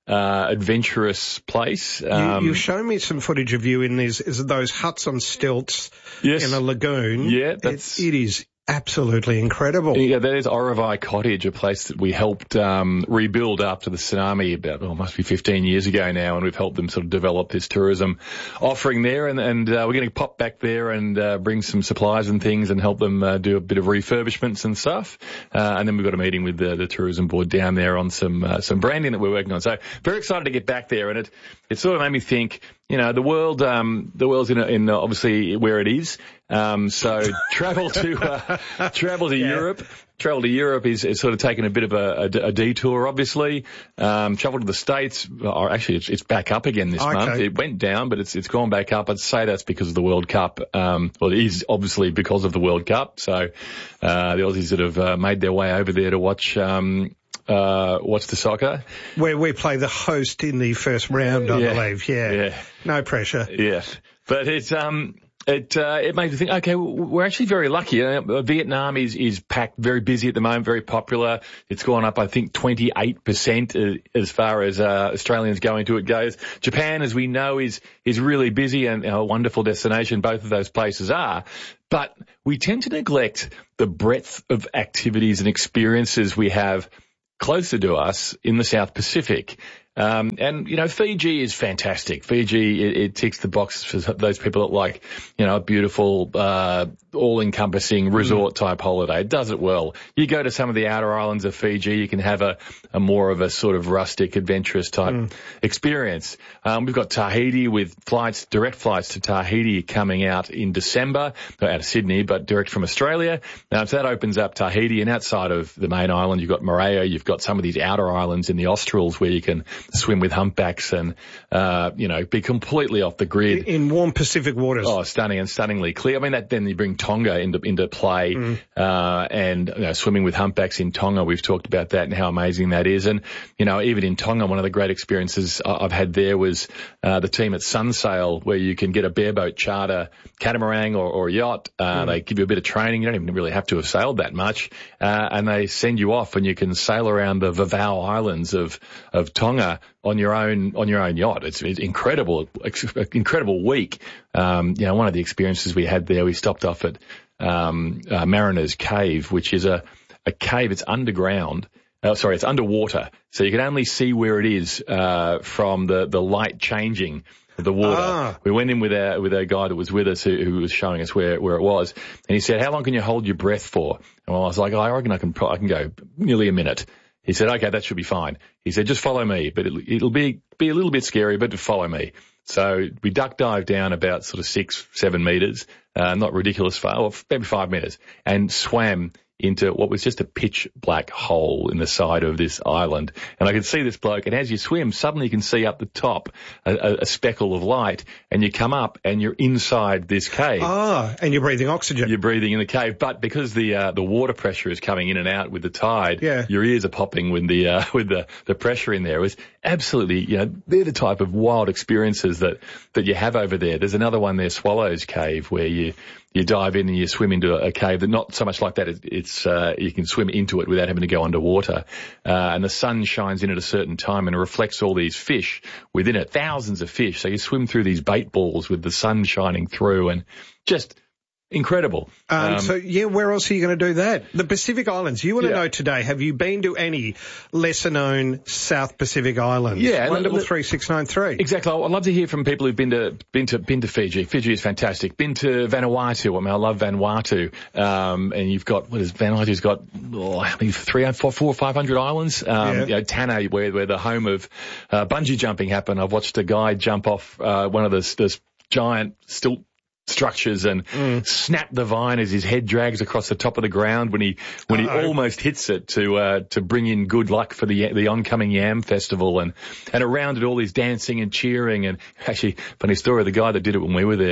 uh, adventurous place. Um, you, you've shown me some footage of you in these, is those huts on stilts yes. in a lagoon. Yeah, that's... It, it is absolutely incredible. Yeah, that is Orovai Cottage, a place that we helped um, rebuild after the tsunami about, well, must be fifteen years ago now, and we've helped them sort of develop this tourism offering there, and, and uh, we're going to pop back there and uh, bring some supplies and things and help them uh, do a bit of refurbishments and stuff. Uh, and then we've got a meeting with the, the tourism board down there on some uh, some branding that we're working on. So very excited to get back there, and it it sort of made me think, you know, the world um, the world's in, a, in obviously where it is. Um, so travel to, uh, travel to yeah. Europe, travel to Europe is, is sort of taking a bit of a, a, a detour, obviously. Um, travel to the States, or actually it's, it's back up again this okay. month. It went down, but it's, it's gone back up. I'd say that's because of the World Cup. Um, well, it is obviously because of the World Cup. So, uh, the Aussies that have uh, made their way over there to watch, um, uh, watch the soccer. Where we play the host in the first round, I yeah. believe. Yeah. yeah. No pressure. Yeah. But it's, um, It uh, it made me think, okay, we're actually very lucky. Uh, Vietnam is, is packed, very busy at the moment, very popular. It's gone up, I think, twenty-eight percent as far as uh, Australians going to it goes. Japan, as we know, is is really busy and a wonderful destination. Both of those places are. But we tend to neglect the breadth of activities and experiences we have closer to us in the South Pacific. Um, and, you know, Fiji is fantastic. Fiji, it, it ticks the box for those people that like, you know, a beautiful, uh, all-encompassing resort-type holiday. It does it well. You go to some of the outer islands of Fiji, you can have a, a more of a sort of rustic, adventurous type mm. experience. Um, we've got Tahiti with flights, direct flights to Tahiti coming out in December, not out of Sydney, but direct from Australia. Now, so that opens up Tahiti, and outside of the main island, you've got Moorea, you've got some of these outer islands in the Australs where you can swim with humpbacks and, uh, you know, be completely off the grid. In warm Pacific waters. Oh, stunning and stunningly clear. I mean, that then you bring Tonga into, into play, mm. uh, and, you know, swimming with humpbacks in Tonga. We've talked about that and how amazing that is. And, you know, even in Tonga, one of the great experiences I've had there was, uh, the team at Sunsail, where you can get a bareboat charter catamaran or, or yacht. Uh, mm. They give you a bit of training. You don't even really have to have sailed that much. Uh, and they send you off and you can sail around the Vavau Islands of, of Tonga on your own, on your own yacht. It's, it's incredible, incredible week. Um, you know, one of the experiences we had there, we stopped off at, um, uh, Mariner's Cave, which is a, a cave. It's underground. Oh, sorry, it's underwater. So you can only see where it is, uh, from the, the light changing the water. Ah. We went in with our, with our guy that was with us who, who was showing us where, where it was. And he said, how long can you hold your breath for? And well, I was like, oh, I reckon I can, I can go nearly a minute. He said, okay, that should be fine. He said, just follow me, but it'll, it'll be, be a little bit scary, but follow me. So we duck dive down about sort of six, seven meters, uh, not ridiculous far, or maybe five meters, and swam into what was just a pitch black hole in the side of this island. And I could see this bloke, and as you swim, suddenly you can see up the top a, a, a speckle of light, and you come up and you're inside this cave. Ah, and you're breathing oxygen. You're breathing in the cave, but because the uh, the water pressure is coming in and out with the tide, yeah. your ears are popping with the uh, with the, the pressure in there. It was absolutely, you know, they're the type of wild experiences that, that you have over there. There's another one there, Swallows Cave, where you you dive in and you swim into a cave that not so much like that. It's, uh, you can swim into it without having to go underwater. Uh, and the sun shines in at a certain time and it reflects all these fish within it, thousands of fish. So you swim through these bait balls with the sun shining through and just incredible. Um, um, so, yeah, where else are you going to do that? The Pacific Islands. You want to yeah. know today, have you been to any lesser-known South Pacific islands? Yeah. one double three six nine three. Exactly. I'd love to hear from people who've been to been to, been to Fiji. Fiji is fantastic. Been to Vanuatu. I mean, I love Vanuatu. Um, and you've got, what is, Vanuatu's got, oh, I mean, three, four, four, five hundred islands. Um, yeah. you know, Tanna, where, where the home of, uh, bungee jumping happened. I've watched a guy jump off, uh, one of the, this giant stilt structures and mm. snap the vine as his head drags across the top of the ground when he when Uh-oh. he almost hits it to uh, to bring in good luck for the the oncoming Yam Festival. And and around it all is dancing and cheering. And actually, funny story, the guy that did it when we were there,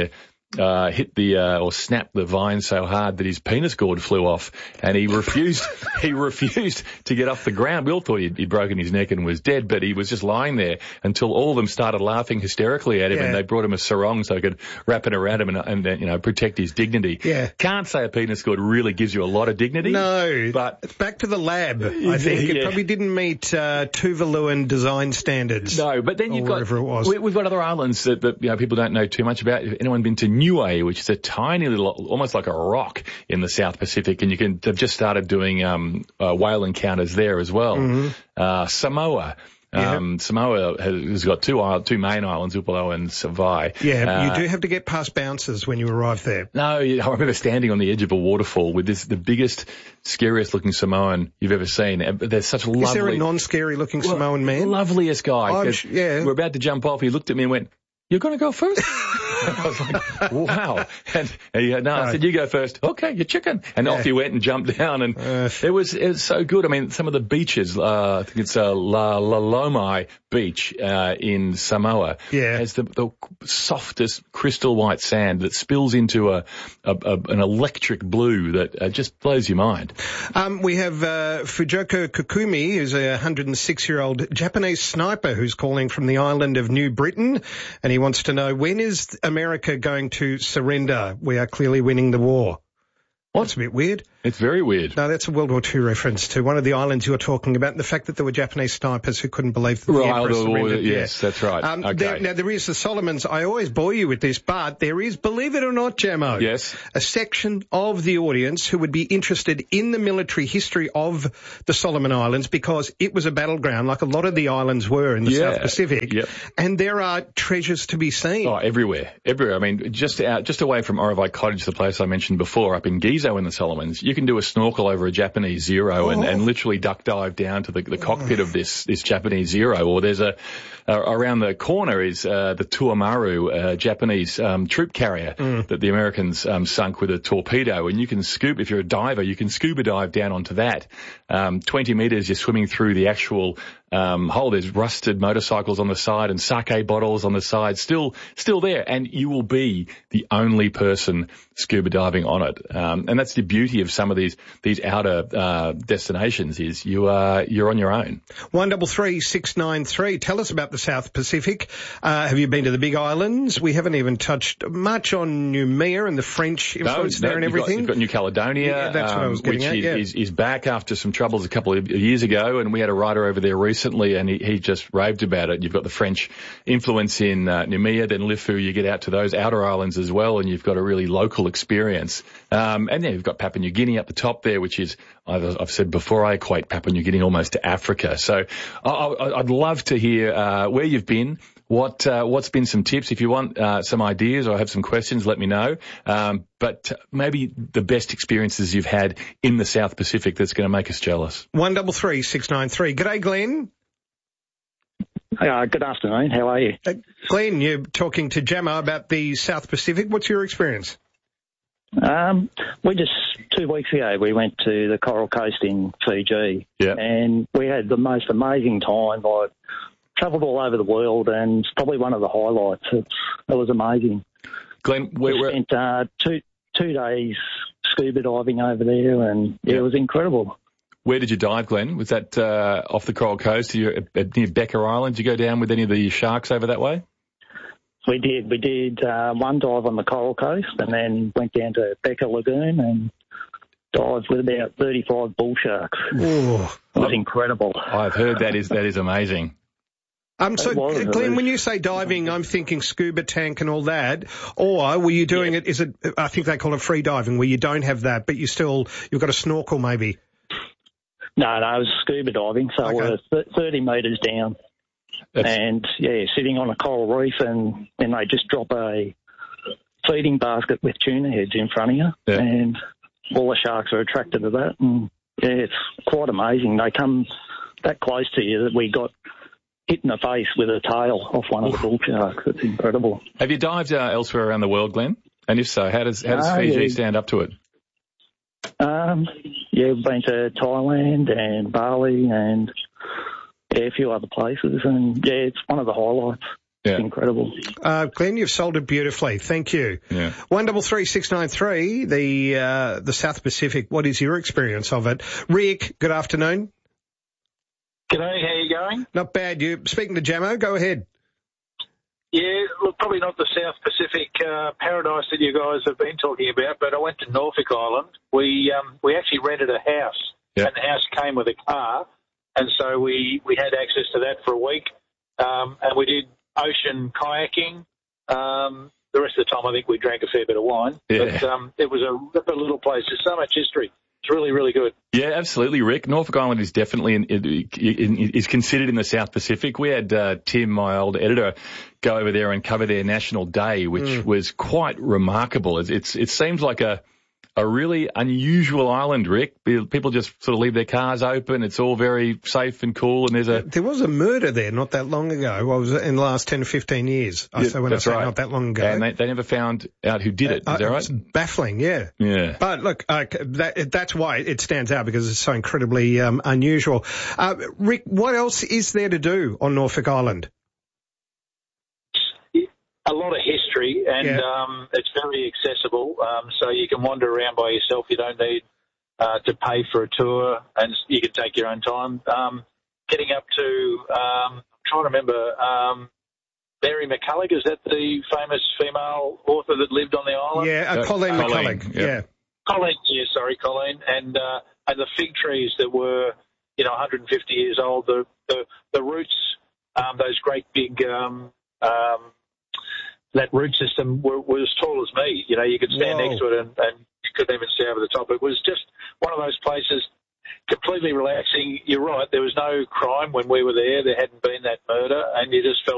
uh, hit the uh, or snapped the vine so hard that his penis gourd flew off, and he refused. he refused to get off the ground. We all thought he'd, he'd broken his neck and was dead, but he was just lying there until all of them started laughing hysterically at him, yeah. and they brought him a sarong so he could wrap it around him and, and uh, you know protect his dignity. Yeah. Can't say a penis gourd really gives you a lot of dignity. No, but back to the lab. I think yeah. it probably didn't meet uh, Tuvaluan design standards. No, but then you've got it was. We, we've got other islands that, that you know people don't know too much about. Anyone been to Niue, which is a tiny little, almost like a rock in the South Pacific, and you can they've just started doing um, uh, whale encounters there as well. Mm-hmm. Uh, Samoa. Um, yep. Samoa has got two island, two main islands, Upolu and Savai. Yeah, uh, you do have to get past bouncers when you arrive there. No, I remember standing on the edge of a waterfall with this, the biggest, scariest looking Samoan you've ever seen. There's such lovely... Is there a non-scary looking well, Samoan man? Loveliest guy. Sh- yeah. We're about to jump off. He looked at me and went, "You're going to go first?" I was like, wow. And, and he, no, I said, "You go first." "Okay, you chicken." And yeah. off he went and jumped down. And uh, it was it was so good. I mean, some of the beaches, uh, I think it's uh, La, La Lomai Beach uh, in Samoa, yeah. has the, the softest crystal white sand that spills into a, a, a an electric blue that uh, just blows your mind. Um, we have uh, Fujoko Kokumi, who's a one hundred six-year-old Japanese sniper who's calling from the island of New Britain, and he wants to know, when is America going to surrender? We are clearly winning the war. Well, that's a bit weird. It's very weird. No, that's a World War Two reference to one of the islands you were talking about, and the fact that there were Japanese snipers who couldn't believe that the right, Emperor surrendered. Yes, yeah. that's right. Um, okay. there, now, there is the Solomons. I always bore you with this, but there is, believe it or not, Jamo, yes. a section of the audience who would be interested in the military history of the Solomon Islands, because it was a battleground like a lot of the islands were in the yeah. South Pacific, yep. and there are treasures to be seen. Oh, everywhere. Everywhere. I mean, just out, just away from Orovai Cottage, the place I mentioned before, up in Gizo in the Solomons, you can do a snorkel over a Japanese Zero oh. and, and literally duck dive down to the, the cockpit of this, this Japanese Zero. Or there's a, uh, around the corner is uh, the Tuamaru, uh, Japanese um, troop carrier mm. that the Americans um, sunk with a torpedo. And you can scuba, if you're a diver, you can scuba dive down onto that. Um, twenty metres, you're swimming through the actual um, hole. There's rusted motorcycles on the side and sake bottles on the side, still still there. And you will be the only person scuba diving on it. Um, and that's the beauty of some of these these outer uh, destinations, is you are you're on your own. One double three six nine three. Tell us about the South Pacific. Uh, have you been to the Big Islands? We haven't even touched much on Noumea and the French influence no, there no, and you've everything. Got, you've got New Caledonia, yeah, that's um, what I was getting which at, is, yeah. is, is back after some troubles a couple of years ago, and we had a writer over there recently, and he, he just raved about it. You've got the French influence in uh, Noumea, then Lifu. You get out to those outer islands as well, and you've got a really local experience. Um, and then you've got Papua New Guinea up the top there, which is, I've, I've said before, I equate Papua New Guinea almost to Africa. So I, I, I'd love to hear uh, where you've been. What, uh, what's been some tips? If you want uh, some ideas or have some questions, let me know. Um, but maybe the best experiences you've had in the South Pacific that's going to make us jealous. One double three six nine three. G'day, Glenn. Uh, good afternoon. How are you? Uh, Glenn, you're talking to Jamo about the South Pacific. What's your experience? Um, we just, two weeks ago, we went to the Coral Coast in Fiji. Yeah. And we had the most amazing time. I travelled all over the world, and it's probably one of the highlights. It's, it was amazing. Glenn, where, we where... spent uh, two, two days scuba diving over there, and yeah, it was incredible. Where did you dive, Glenn? Was that uh, off the Coral Coast? You at, at near Becker Island? Did you go down with any of the sharks over that way? We did. We did uh, one dive on the Coral Coast, and then went down to Becker Lagoon and dived with about thirty-five bull sharks. Ooh. It was incredible. I've heard that is that is amazing. Um, so, was, Glenn, when you say diving, I'm thinking scuba tank and all that, or were you doing yeah. it, is it, I think they call it free diving, where you don't have that, but you still, you've got a snorkel maybe? No, no, it was scuba diving, so okay. we're thirty metres down. That's... And, yeah, sitting on a coral reef, and then they just drop a feeding basket with tuna heads in front of you, yeah. and all the sharks are attracted to that, and, yeah, it's quite amazing. They come that close to you that we got hit in the face with a tail off one of the bull sharks. It's incredible. Have you dived uh, elsewhere around the world, Glenn? And if so, how does how does uh, Fiji yeah. stand up to it? Um, yeah, we've been to Thailand and Bali and yeah, a few other places, and yeah, it's one of the highlights. Yeah. It's incredible. Uh, Glenn, you've sold it beautifully. Thank you. Yeah. One double three six nine three. The uh, the South Pacific. What is your experience of it? Rick, good afternoon. G'day, how you going? Not bad. You speaking to Jamo? Go ahead. Yeah, look, probably not the South Pacific uh, paradise that you guys have been talking about, but I went to Norfolk Island. We um, we actually rented a house, yep. and the house came with a car, and so we, we had access to that for a week, um, and we did ocean kayaking. Um, the rest of the time, I think we drank a fair bit of wine, yeah. but um, it was a, a little place. There's so much history. It's really, really good. Yeah, absolutely, Rick. Norfolk Island is definitely in, in, in, is considered in the South Pacific. We had uh, Tim, my old editor, go over there and cover their National Day, which mm. was quite remarkable. It's, it's it seems like a a really unusual island, Rick. People just sort of leave their cars open. It's all very safe and cool. And there's a there was a murder there not that long ago. I was in the last ten to fifteen years. I yeah, say when that's I say right. not that long ago. And they, they never found out who did it. Is uh, that right? It's baffling, yeah. Yeah. But look, uh, that, that's why it stands out, because it's so incredibly um, unusual. Uh, Rick, what else is there to do on Norfolk Island? A lot of history, and yeah. um, it's very accessible, um, so you can wander around by yourself. You don't need uh, to pay for a tour, and you can take your own time. Um, getting up to, um, I'm trying to remember, um, Mary McCulloch, is that the famous female author that lived on the island? Yeah, uh, Colleen uh, McCulloch, yeah. yeah. Colleen, yeah, sorry, Colleen, and uh, and the fig trees that were, you know, one hundred fifty years old, the, the, the roots, um, those great big... Um, um, that root system were, was as tall as me. You know, you could stand Whoa. next to it and, and you couldn't even see over the top. It was just one of those places, completely relaxing. You're right, there was no crime when we were there. There hadn't been that murder, and you just felt